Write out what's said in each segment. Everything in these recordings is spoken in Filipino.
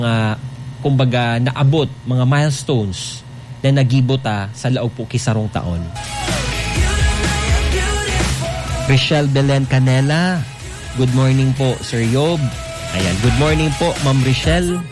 kumbaga naabot, mga milestones na nagibota sa laog po kisarong taon. Richelle Belen Canela, good morning po Sir Yob. Ayan, good morning po Ma'am Richelle.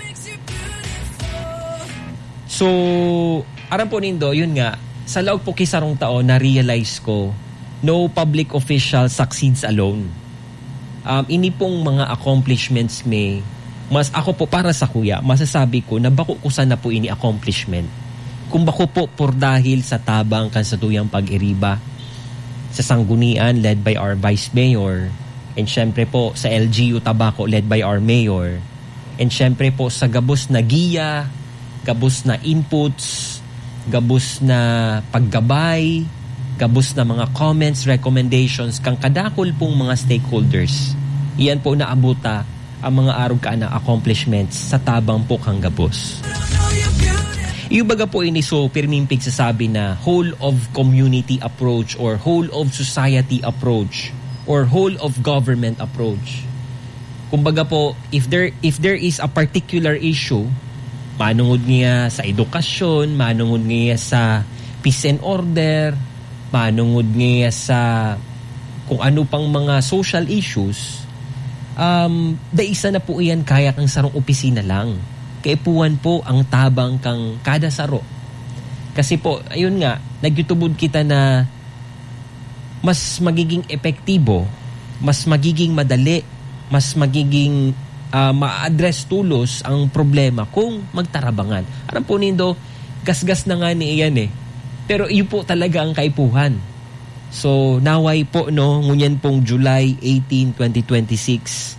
So, aram po nindo, yun nga, sa laog po kisarong taon, na-realize ko, no public official succeeds alone. Ini pong mga accomplishments may, mas ako po para sa kuya, masasabi ko na bako ko sana po ini accomplishment. Kung bako po por dahil sa tabang kan sa tuyang pag-iriba, sa sanggunian led by our Vice Mayor, and syempre po sa LGU Tabaco led by our Mayor, and syempre po sa gabos na giya, gabos na inputs, gabos na paggabay, gabos na mga comments, recommendations kang kadakol pong mga stakeholders. Iyan po naabuta ang mga arog ka na accomplishments sa tabang po kang gabos. Iubaga po ini so pirmimpig sasabi na whole of community approach or whole of society approach or whole of government approach. Kumbaga po, if there is a particular issue, manungod niya sa edukasyon, manungod niya sa peace and order, manungod niya sa kung ano pang mga social issues, daisa na po iyan kaya kang sarong opisina lang. Kaipuan po ang tabang kang kada saro. Kasi po, ayun nga, nagyutubod kita na mas magiging epektibo, mas magiging madali, mas magiging ma-address tulos ang problema kung magtarabangan. Aram po nindo, gasgas na nga ni iyan eh. Pero iyon po talaga ang kaipuhan. So, naway po, no, ngunyan pong July 18, 2026,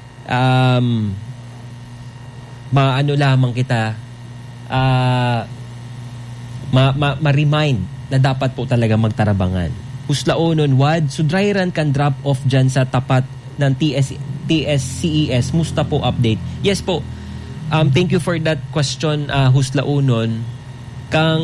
maano lamang kita, ma-remind na dapat po talaga magtarabangan. Huslaonon, wad, sudrayran kan drop off dyan sa tapat ng TSCES. Musta po update? Yes po. Thank you for that question, Huslaonon. Kang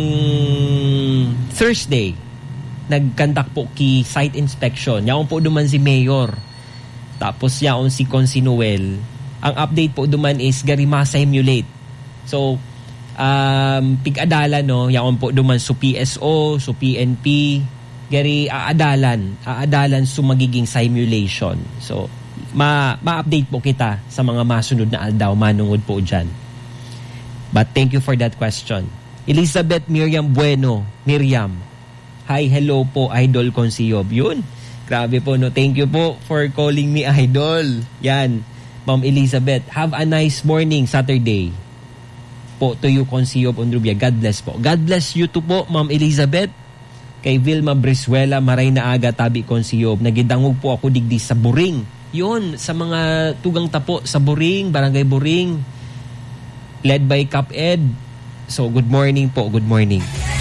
Thursday, nagkandak po ki site inspection. Yaon po duman si Mayor. Tapos yaon si Consi Noel. Ang update po duman is gari ma-simulate. So, pig-adalan, no? Yaon po duman so PSO, so PNP. Gari aadalan so magiging simulation. So, ma-update po kita sa mga masunod na aldaw. Manungod po dyan. But thank you for that question. Elizabeth Miriam Bueno. Miriam. Hi, hello po, Idol Consiyob. Yun. Grabe po, no? Thank you po for calling me Idol. Yan. Ma'am Elizabeth, have a nice morning, Saturday. Po, to you, Consiyob Ondrubia. God bless po. God bless you too po, Ma'am Elizabeth. Kay Vilma Brizuela, maray na aga, tabi, Consiyob. Nagidangog po ako digdi sa Buring. Yun, sa mga tugang tapo sa Buring, Barangay Buring. Led by Cap Ed. So, good morning po, good morning.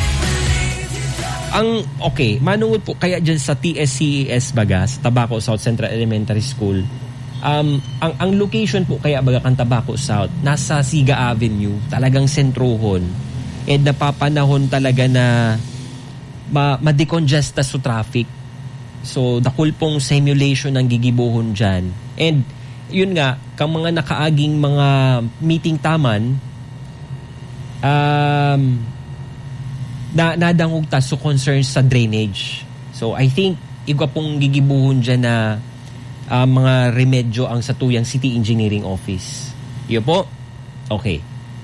Okay, manungod po kaya dyan sa TSCES baga, sa Tabaco South Central Elementary School. Ang location po kaya baga kan Tabaco South, nasa Siga Avenue, talagang sentrohon. And napapanahon talaga na ma-decongesta sa traffic. So, dakul pong simulation ng gigibuhon dyan. And, yun nga, kang mga nakaaging mga meeting taman, nadangog ta so concerns sa drainage. So, I think, iba pong gigibuhon dyan na mga remedyo ang satuyang City Engineering Office. Iyo po? Okay.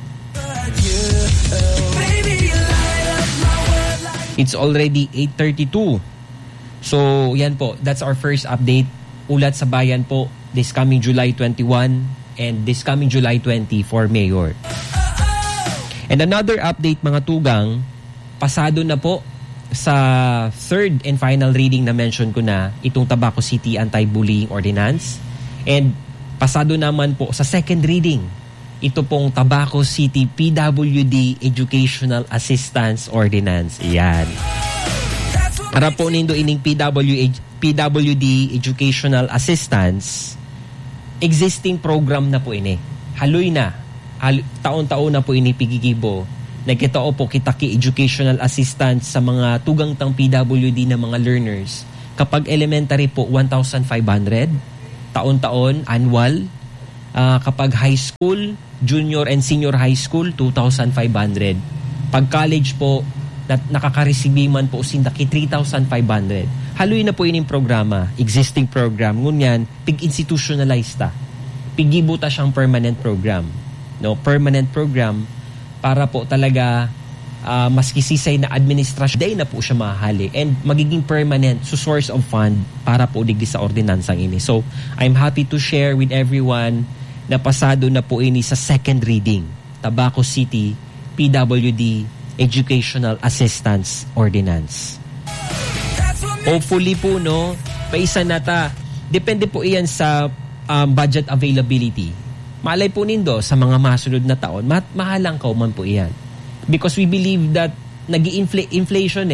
It's already 8:32. So, yan po. That's our first update. Ulat sa bayan po this coming July 21 and this coming July 20 for Mayor. And another update, mga tugang, pasado na po sa third and final reading na mention ko na itong Tabaco City Anti-Bullying Ordinance. And pasado naman po sa second reading, ito pong Tabaco City PWD Educational Assistance Ordinance. Yan. Para po nindo ining PWD Educational Assistance, existing program na po ini. Haloy na. Taon-taon na po ini pigigibo. Nagkitao po kitaki educational assistance sa mga tugang tang PWD na mga learners. Kapag elementary po, 1,500. Taon-taon, annual. Kapag high school, junior and senior high school, 2,500. Pag college po, nakaka-receive man po sindaki 3,500. Haluin na po yun yung programa, existing program. Ngunyan, pig-institutionalize ta. Pigibo ta siyang permanent program. No, permanent program para po talaga maski sisay na administrasyon, day na po siya mahali and magiging permanent source of fund para po digdi sa ordinansang ini. So, I'm happy to share with everyone na pasado na po ini sa second reading, Tabaco City PWD Educational Assistance Ordinance. Hopefully po, no, paisa nata, depende po iyan sa budget availability. Malay po nindo sa mga masunod na taon, mahalang kauman po iyan. Because we believe that inflation.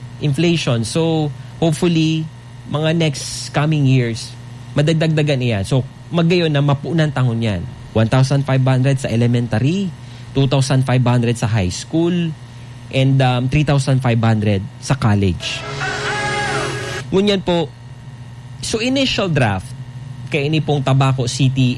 So, hopefully, mga next coming years, madagdagdagan iyan. So, magayon na mapunan tangon yan. 1,500 sa elementary, 2,500 sa high school, and 3,500 sa college. Ngunyan po, so initial draft, kay ini pong Tabaco City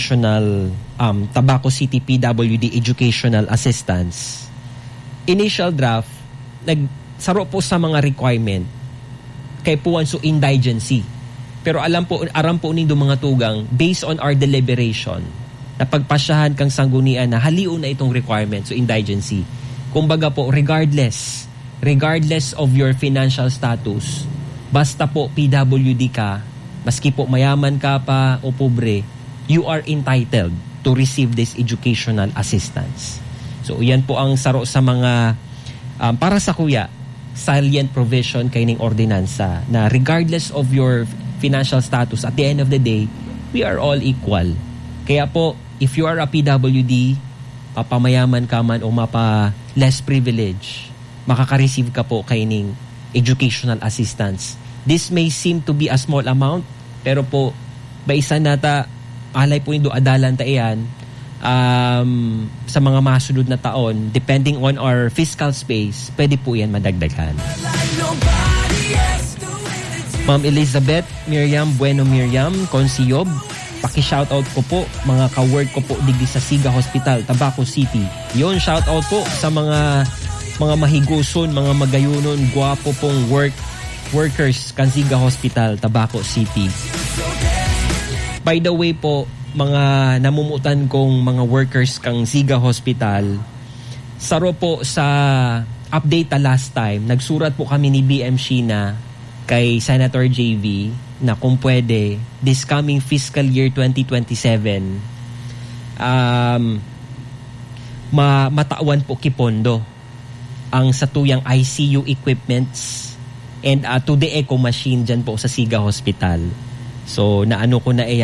Tabaco City PWD Educational Assistance, initial draft, nagsaro po sa mga requirement kay puwan so indigency. Pero aram po nindo mga tugang, based on our deliberation, napagpasyahan kang sanggunian na haliw na itong requirement, so indigency. Kumbaga po, regardless of your financial status, basta po PWD ka, maski po mayaman ka pa o pobre, you are entitled to receive this educational assistance. So, yan po ang saro sa mga, para sa kuya, salient provision kaining ordinansa na regardless of your financial status, at the end of the day, we are all equal. Kaya po, if you are a PWD, mapamayaman ka man o less privilege, makaka-receive ka po kaining educational assistance. This may seem to be a small amount, pero po, baisa nata, alay po yung adalan ta iyan, sa mga masunod na taon, depending on our fiscal space, pwede po yan madagdagan. Ma'am Elizabeth, Miriam, Consiyob, paki-shoutout ko po, mga ka-work ko po digdi sa Siga Hospital, Tabaco City. Yun, shoutout po sa mga mahiguson, mga magayunon, guwapo pong workers kan Siga Hospital, Tabaco City. By the way po, mga namumutan kong mga workers kang Siga Hospital, saro po sa update last time, nagsurat po kami ni BM Sheena kay Senator JV na kung pwede, this coming fiscal year 2027, matawan po kipondo ang satuyang ICU equipments and to the echo machine dyan po sa Siga Hospital. So, naano ko na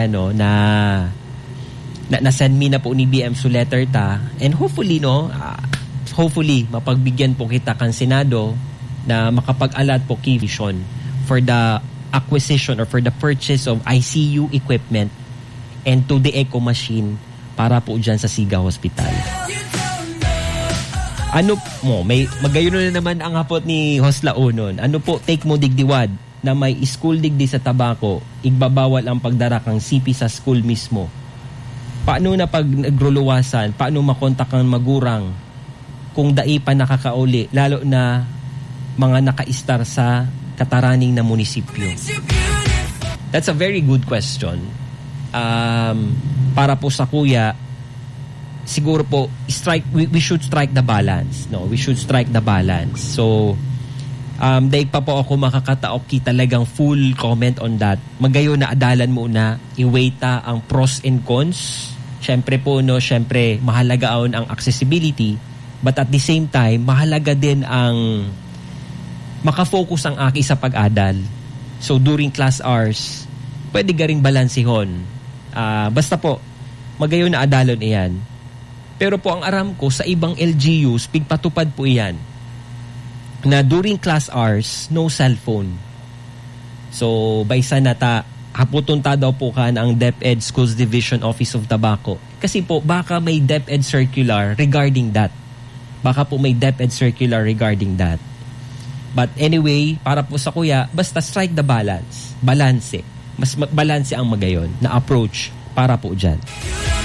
na-send me na po ni BM so letter ta, and hopefully mapagbigyan po kita kan Senado na makapag-alat po vision for the acquisition or for the purchase of ICU equipment and to the echo machine para po dyan sa Siga Hospital. Ano mo, may magayon na naman ang hapot ni Hosla Unon. Ano po, take mo digdiwad na may school digdi sa Tabaco, igbabawal ang pagdara kang CP sa school mismo. Paano na pag nagruluwasan, paano makontak ang magurang kung dai pa nakakauli, lalo na mga naka-star sa kataraning na munisipyo? That's a very good question. Para po sa kuya, siguro po we should strike the balance. No, we should strike the balance. So daig pa po ako makakataok ki talagang full comment on that. Magayo na adalan mo na iweita ang pros and cons. Syempre po mahalaga ang accessibility, but at the same time mahalaga din ang makafocus ang aki sa pag-adal. So during class hours, pwede garing balansihon. Basta po, magayo na adalon iyan. Pero po ang aram ko, sa ibang LGUs, pigpatupad po iyan, na during class hours, no cellphone. So, baysa nata, haputunta daw po kan ang DepEd Schools Division Office of Tabaco. Kasi po, baka may DepEd circular regarding that. But anyway, para po sa kuya, basta strike the balance. Balanse. Mas balanse ang magayon na approach para po dyan.